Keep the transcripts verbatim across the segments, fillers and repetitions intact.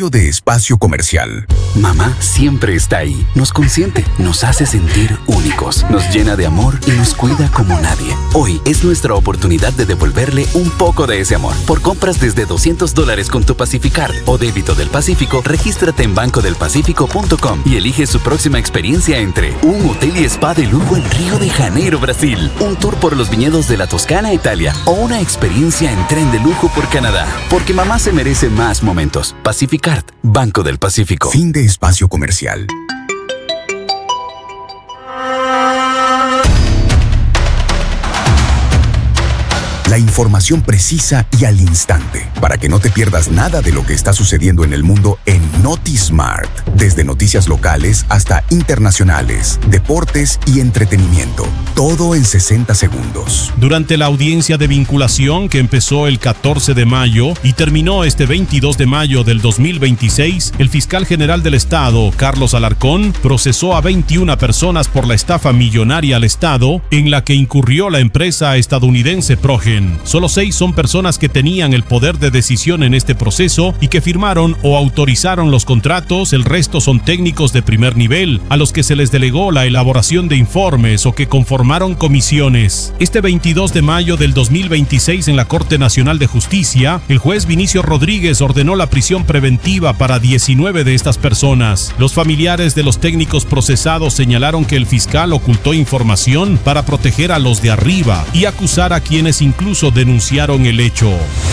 anuncio de espacio comercial. Mamá siempre está ahí. Nos consiente, nos hace sentir únicos, nos llena de amor y nos cuida como nadie. Hoy es nuestra oportunidad de devolverle un poco de ese amor. Por compras desde doscientos dólares con tu Pacificard o débito del Pacífico, regístrate en banco del pacífico punto com y elige su próxima experiencia entre un hotel y spa de lujo en Río de Janeiro, Brasil, un tour por los viñedos de la Toscana, Italia, o una experiencia en tren de lujo por Canadá. Porque mamá se merece más momentos. Pacificard, Banco del Pacífico. Fin de espacio comercial. La información precisa y al instante, para que no te pierdas nada de lo que está sucediendo en el mundo en NotiSmart. Desde noticias locales hasta internacionales, deportes y entretenimiento. Todo en sesenta segundos. Durante la audiencia de vinculación que empezó el catorce de mayo y terminó este veintidós de mayo del dos mil veintiséis, el fiscal general del Estado, Carlos Alarcón, procesó a veintiuna personas por la estafa millonaria al Estado en la que incurrió la empresa estadounidense Progen. Solo seis son personas que tenían el poder de decisión en este proceso y que firmaron o autorizaron los contratos. El resto son técnicos de primer nivel, a los que se les delegó la elaboración de informes o que conformaron comisiones. Este veintidós de mayo del dos mil veintiséis, en la Corte Nacional de Justicia, el juez Vinicio Rodríguez ordenó la prisión preventiva para diecinueve de estas personas. Los familiares de los técnicos procesados señalaron que el fiscal ocultó información para proteger a los de arriba y acusar a quienes incluso denunciaron el hecho.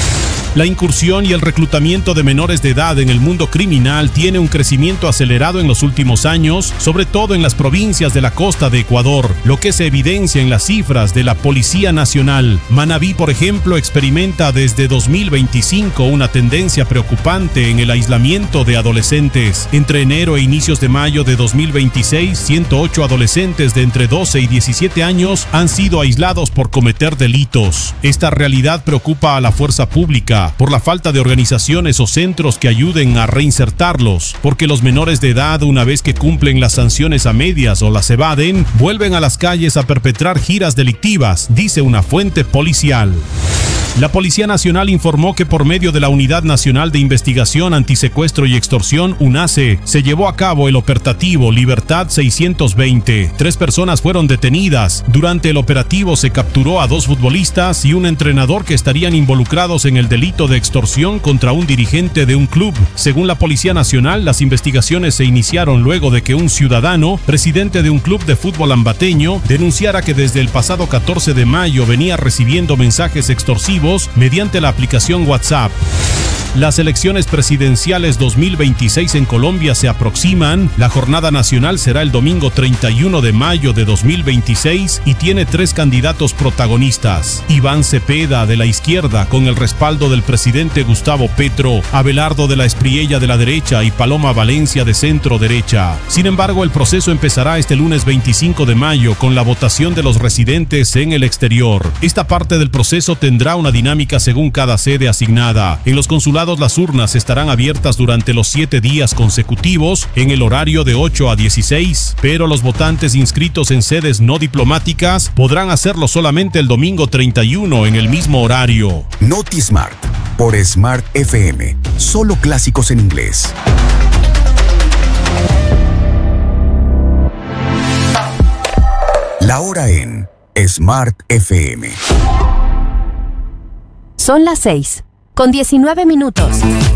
La incursión y el reclutamiento de menores de edad en el mundo criminal tiene un crecimiento acelerado en los últimos años, sobre todo en las provincias de la costa de Ecuador, lo que se evidencia en las cifras de la Policía Nacional. Manabí, por ejemplo, experimenta desde dos mil veinticinco una tendencia preocupante en el aislamiento de adolescentes. Entre enero e inicios de mayo de dos mil veintiséis, ciento ocho adolescentes de entre doce y diecisiete años han sido aislados por cometer delitos. Esta realidad preocupa a la fuerza pública por la falta de organizaciones o centros que ayuden a reinsertarlos, porque los menores de edad, una vez que cumplen las sanciones a medias o las evaden, vuelven a las calles a perpetrar giras delictivas, dice una fuente policial. La Policía Nacional informó que por medio de la Unidad Nacional de Investigación Antisecuestro y Extorsión, UNACE, se llevó a cabo el operativo Libertad seiscientos veinte. Tres personas fueron detenidas. Durante el operativo se capturó a dos futbolistas y un entrenador que estarían involucrados en el delito de extorsión contra un dirigente de un club. Según la Policía Nacional, las investigaciones se iniciaron luego de que un ciudadano, presidente de un club de fútbol ambateño, denunciara que desde el pasado catorce de mayo venía recibiendo mensajes extorsivos mediante la aplicación WhatsApp. Las elecciones presidenciales dos mil veintiséis en Colombia se aproximan. La jornada nacional será el domingo treinta y uno de mayo de dos mil veintiséis y tiene tres candidatos protagonistas. Iván Cepeda, de la izquierda, con el respaldo del presidente Gustavo Petro, Abelardo de la Espriella, de la derecha, y Paloma Valencia, de centro derecha. Sin embargo, el proceso empezará este lunes veinticinco de mayo con la votación de los residentes en el exterior. Esta parte del proceso tendrá una dinámica según cada sede asignada. En los consulados, las urnas estarán abiertas durante los siete días consecutivos en el horario de ocho a dieciséis, pero los votantes inscritos en sedes no diplomáticas podrán hacerlo solamente el domingo treinta y uno en el mismo horario. NotiSmart, por Smart F M. Solo clásicos en inglés. La hora en Smart F M. Son las seis, con diecinueve minutos.